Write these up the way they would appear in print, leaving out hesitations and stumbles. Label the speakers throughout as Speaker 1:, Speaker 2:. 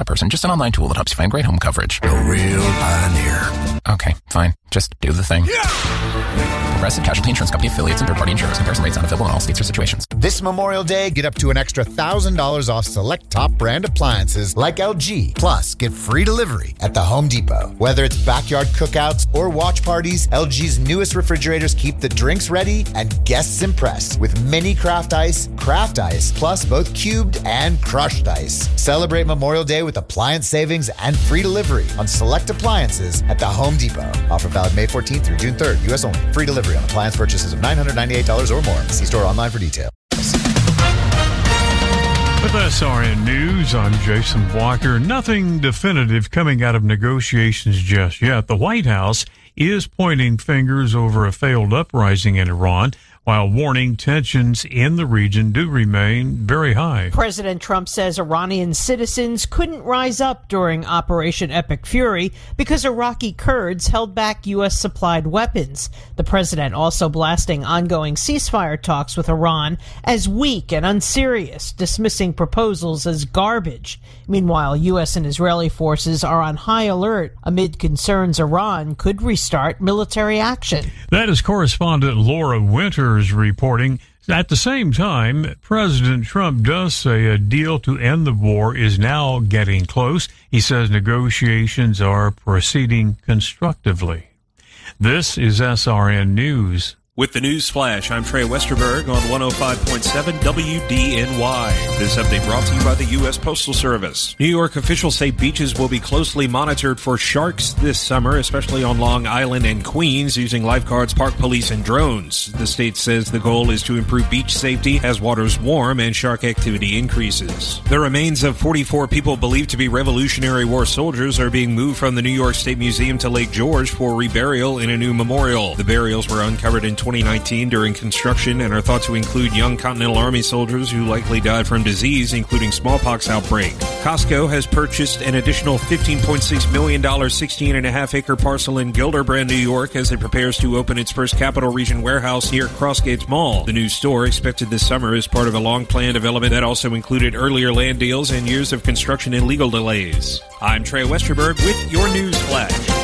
Speaker 1: a person, just an online tool that helps you find great home coverage.
Speaker 2: A real pioneer.
Speaker 1: Okay, fine. Just do the thing. Progressive Casualty Insurance Company affiliates and third-party insurers. Comparison rates not available in all states or situations.
Speaker 3: This Memorial Day, get up to an extra $1,000 off select top brand appliances like LG. Plus, get free delivery at the Home Depot. Whether it's backyard cookouts or watch parties, LG's newest refrigerators keep the drinks ready and guests impressed with mini craft ice, plus both cubed and crushed ice. Celebrate Memorial Day with appliance savings and free delivery on select appliances at the Home Depot. Offer valid May 14th through June 3rd, U.S. only. Free delivery on appliance purchases of $998 or more. See store online for details.
Speaker 4: With SRN News, I'm Jason Walker. Nothing definitive coming out of negotiations just yet. The White House is pointing fingers over a failed uprising in Iran, while warning tensions in the region do remain very high.
Speaker 5: President Trump says Iranian citizens couldn't rise up during Operation Epic Fury because Iraqi Kurds held back U.S.-supplied weapons. The president also blasting ongoing ceasefire talks with Iran as weak and unserious, dismissing proposals as garbage. Meanwhile, U.S. and Israeli forces are on high alert amid concerns Iran could restart military action.
Speaker 4: That is correspondent Laura Winters reporting. At the same time, President Trump does say a deal to end the war is now getting close. He says negotiations are proceeding constructively. This is SRN News.
Speaker 6: With the News Flash, I'm Trey Westerberg on 105.7 WDNY. This update brought to you by the U.S. Postal Service. New York officials say beaches will be closely monitored for sharks this summer, especially on Long Island and Queens, using lifeguards, park police, and drones. The state says the goal is to improve beach safety as waters warm and shark activity increases. The remains of 44 people believed to be Revolutionary War soldiers are being moved from the New York State Museum to Lake George for reburial in a new memorial. The burials were uncovered in 2019 during construction and are thought to include young Continental Army soldiers who likely died from disease, including smallpox outbreak. Costco has purchased an additional $15.6 million 16.5-acre parcel in Gilderbrand, New York, as it prepares to open its first Capital Region warehouse here at Crossgates Mall. The new store, expected this summer, is part of a long-planned development that also included earlier land deals and years of construction and legal delays. I'm Trey Westerberg with your News Flash.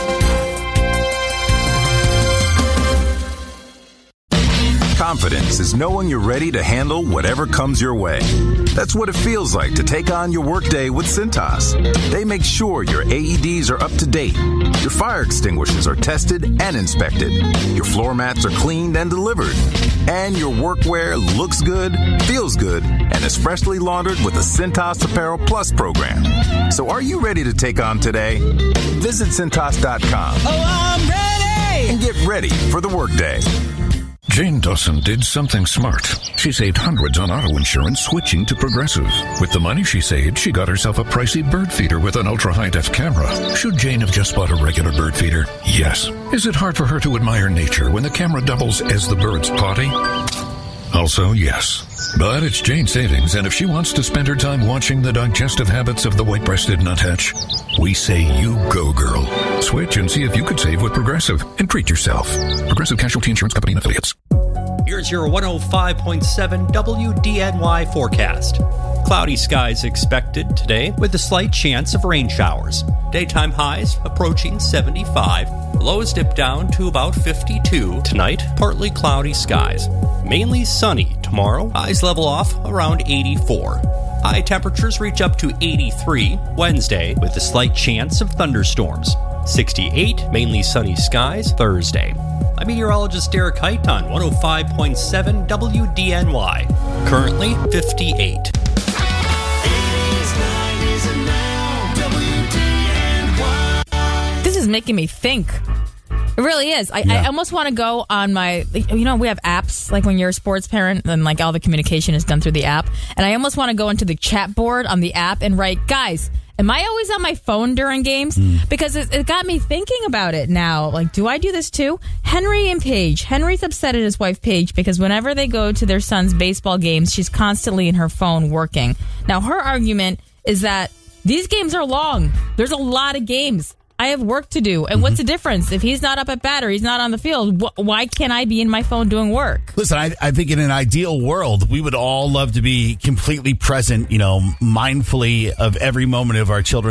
Speaker 2: Confidence is knowing you're ready to handle whatever comes your way. That's what it feels like to take on your workday with Cintas. They make sure your AEDs are up to date, your fire extinguishers are tested and inspected, your floor mats are cleaned and delivered, and your workwear looks good, feels good, and is freshly laundered with the Cintas Apparel Plus program. So are you ready to take on today? Visit Cintas.com.
Speaker 7: Oh, I'm ready!
Speaker 2: And get ready for the workday.
Speaker 8: Jane Dawson did something smart. She saved hundreds on auto insurance switching to Progressive. With the money she saved, she got herself a pricey bird feeder with an ultra-high-def camera. Should Jane have just bought a regular bird feeder? Yes. Is it hard for her to admire nature when the camera doubles as the bird's potty? Also, yes. But it's Jane savings, and if she wants to spend her time watching the digestive habits of the white-breasted nuthatch, we say you go, girl. Switch and see if you could save with Progressive and treat yourself. Progressive Casualty Insurance Company and Affiliates.
Speaker 9: Here's your 105.7 WDNY forecast. Cloudy skies expected today with a slight chance of rain showers. Daytime highs approaching 75. Lows dip down to about 52. Tonight, partly cloudy skies. Mainly sunny tomorrow. Highs level off around 84. High temperatures reach up to 83 Wednesday with a slight chance of thunderstorms. 68, mainly sunny skies Thursday. I'm meteorologist Derek Height on 105.7 WDNY. Currently 58.
Speaker 10: This is making me think. It really is. I almost want to go on my, we have apps, like when you're a sports parent and like all the communication is done through the app. And I almost want to go into the chat board on the app and write, guys, am I always on my phone during games? Because it got me thinking about it now. Like, do I do this too? Henry and Paige. Henry's upset at his wife, Paige, because whenever they go to their son's baseball games, she's constantly in her phone working. Now, her argument is that these games are long. There's a lot of games. I have work to do. And what's the difference? If he's not up at bat or he's not on the field, why can't I be in my phone doing work?
Speaker 11: Listen, I think in an ideal world, we would all love to be completely present, mindfully of every moment of our children's